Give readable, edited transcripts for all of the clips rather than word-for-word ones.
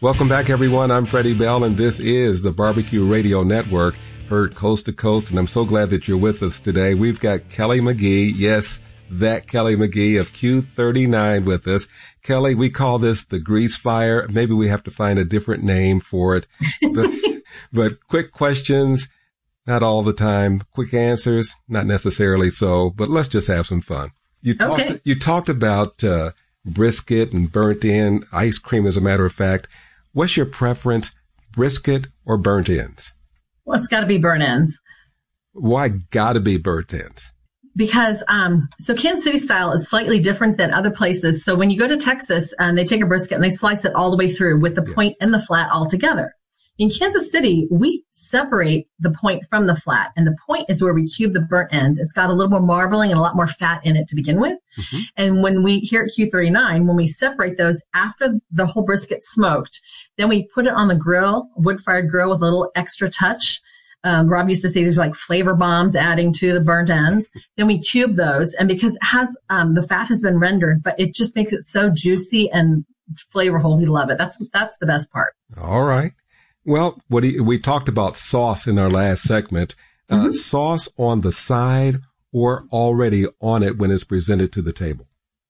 Welcome back, everyone. I'm Freddie Bell, and this is the Barbecue Radio Network, heard coast to coast, and I'm so glad that you're with us today. We've got Kelly McGee, yes, that Kelly McGee of Q39 with us. Kelly, we call this the grease fire. Maybe we have to find a different name for it. But quick questions, not all the time. Quick answers, not necessarily so, but let's just have some fun. You talked about brisket and burnt end, ice cream, as a matter of fact. What's your preference, brisket or burnt ends? Well, it's got to be burnt ends. Why got to be burnt ends? Because so Kansas City style is slightly different than other places. So when you go to Texas, they take a brisket and they slice it all the way through with the point and the flat all together. In Kansas City, we separate the point from the flat, and the point is where we cube the burnt ends. It's got a little more marbling and a lot more fat in it to begin with. Mm-hmm. And when we, here at Q39, when we separate those after the whole brisket's smoked, then we put it on the grill, wood-fired grill with a little extra touch. Rob used to say there's like flavor bombs adding to the burnt ends. Then we cube those, and because it has, the fat has been rendered, but it just makes it so juicy and flavorful. We love it. That's the best part. All right. Well, we talked about sauce in our last segment. Sauce on the side or already on it when it's presented to the table?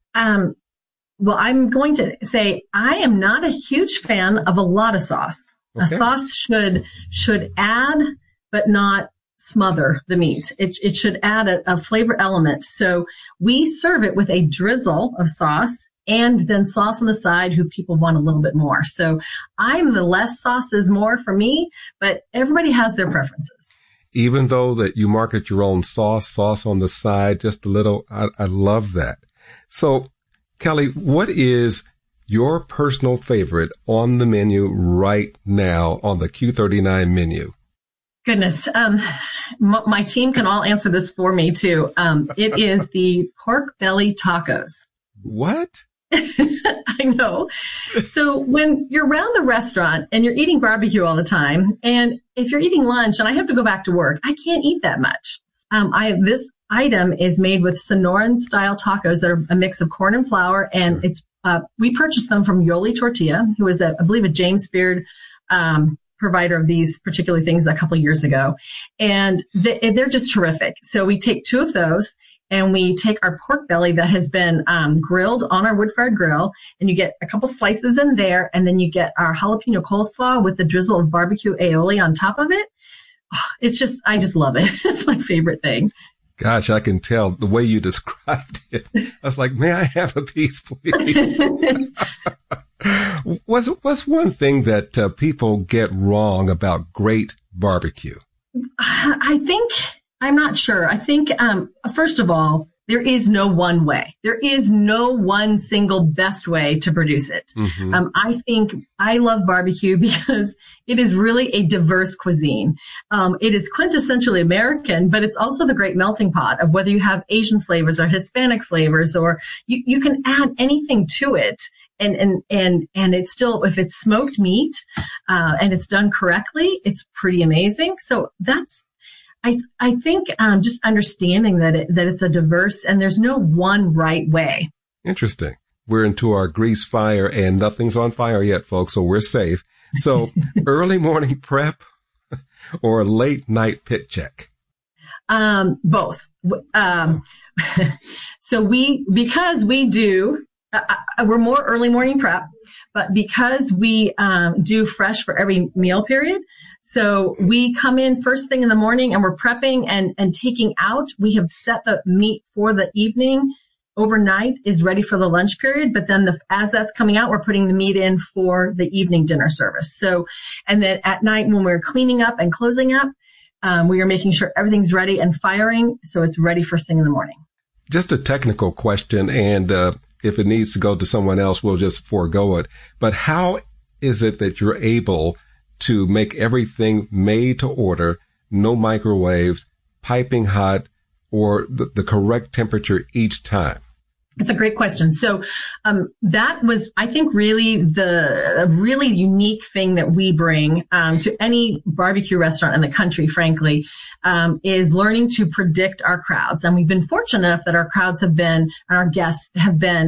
Well, I'm going to say I am not a huge fan of a lot of sauce. Okay. A sauce should add, but not smother the meat. It should add a flavor element. So we serve it with a drizzle of sauce, and then sauce on the side who people want a little bit more. So I'm the less sauce is more for me, but everybody has their preferences. Even though that you market your own sauce on the side, just a little, I love that. So Kelly, what is your personal favorite on the menu right now on the Q39 menu? Goodness. My team can all answer this for me too. It is the pork belly tacos. What? I know. So when you're around the restaurant and you're eating barbecue all the time, and if you're eating lunch and I have to go back to work, I can't eat that much. This item is made with Sonoran style tacos that are a mix of corn and flour, and it's we purchased them from Yoli Tortilla, who is I believe a James Beard provider of these particular things a couple of years ago, and they're just terrific. So we take 2 of those. And we take our pork belly that has been grilled on our wood-fired grill, and you get a couple slices in there, and then you get our jalapeno coleslaw with the drizzle of barbecue aioli on top of it. I just love it. It's my favorite thing. Gosh, I can tell the way you described it. I was like, may I have a piece, please? What's one thing that people get wrong about great barbecue? I'm not sure. I think, first of all, there is no one way. There is no one single best way to produce it. Mm-hmm. I think I love barbecue because it is really a diverse cuisine. It is quintessentially American, but it's also the great melting pot of whether you have Asian flavors or Hispanic flavors, or you can add anything to it. And it's still, if it's smoked meat, and it's done correctly, it's pretty amazing. So I think just understanding that it's a diverse and there's no one right way. Interesting. We're into our grease fire and nothing's on fire yet, folks, so we're safe. So early morning prep or late night pit check? Both. So because we do, we're more early morning prep, but because we do fresh for every meal period. So we come in first thing in the morning and we're prepping and taking out. We have set the meat for the evening overnight is ready for the lunch period. But then as that's coming out, we're putting the meat in for the evening dinner service. So, and then at night when we're cleaning up and closing up, we are making sure everything's ready and firing. So it's ready first thing in the morning. Just a technical question. And, if it needs to go to someone else, we'll just forego it. But how is it that you're able to make everything made to order, no microwaves, piping hot, or the correct temperature each time? It's a great question. So that was, I think, really the really unique thing that we bring to any barbecue restaurant in the country, frankly, is learning to predict our crowds. And we've been fortunate enough that our crowds have been, and our guests have been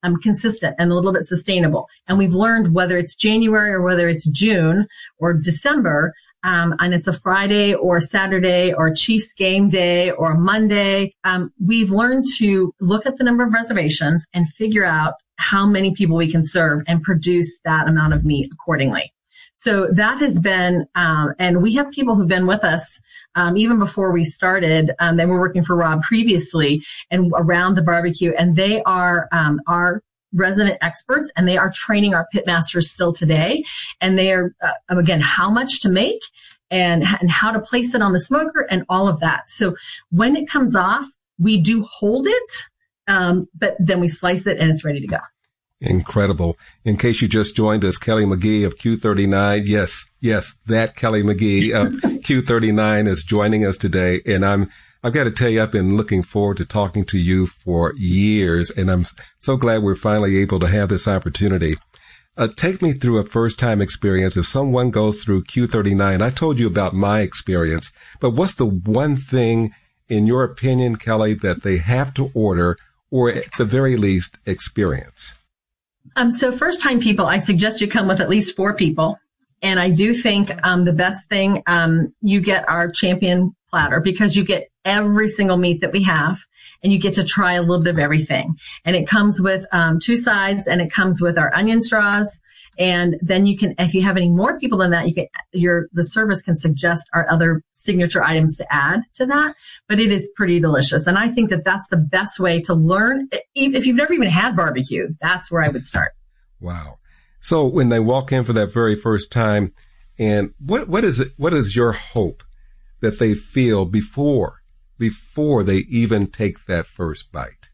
consistent and a little bit sustainable. And we've learned whether it's January or whether it's June or December, and it's a Friday or a Saturday or a Chiefs game day or a Monday, we've learned to look at the number of reservations and figure out how many people we can serve and produce that amount of meat accordingly. So that has been, and we have people who've been with us even before we started, that were working for Rob previously and around the barbecue, and they are our resident experts, and they are training our pit masters still today. And they are, again, how much to make and how to place it on the smoker and all of that. So when it comes off, we do hold it, but then we slice it and it's ready to go. Incredible. In case you just joined us, Kelly McGee of Q39. Yes, that Kelly McGee of Q39 is joining us today. And I've got to tell you, I've been looking forward to talking to you for years, and I'm so glad we're finally able to have this opportunity. Take me through a first-time experience. If someone goes through Q39, I told you about my experience, but what's the one thing, in your opinion, Kelly, that they have to order or at the very least experience? So first-time people, I suggest you come with at least 4 people. And I do think the best thing, you get our champion platter, because you get every single meat that we have, and you get to try a little bit of everything. And it comes with 2 sides, and it comes with our onion straws. And then you can, if you have any more people than that, the service can suggest our other signature items to add to that. But it is pretty delicious. And I think that that's the best way to learn. If you've never even had barbecue, that's where I would start. Wow. So when they walk in for that very first time, and what is your hope that they feel before they even take that first bite?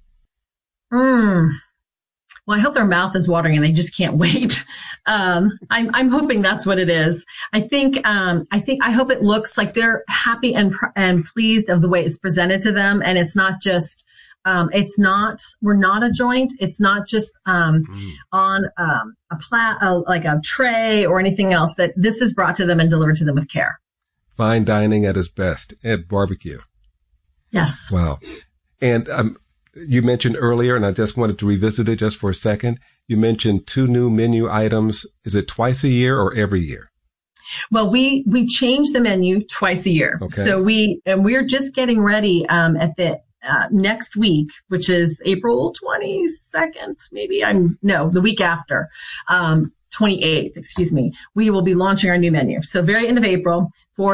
Well, I hope their mouth is watering and they just can't wait. I'm hoping that's what it is. I hope it looks like they're happy and pleased of the way it's presented to them. And it's not just, we're not a joint. It's not just, on, like a tray or anything else, that this is brought to them and delivered to them with care. Fine dining at its best at barbecue. Yes. Wow. And, you mentioned earlier, and I just wanted to revisit it just for a second. You mentioned 2 new menu items. Is it twice a year or every year? Well, we change the menu twice a year. Okay. So we're just getting ready, at the, next week, which is April 22nd, the week after, 28th, excuse me. We will be launching our new menu. So very end of April.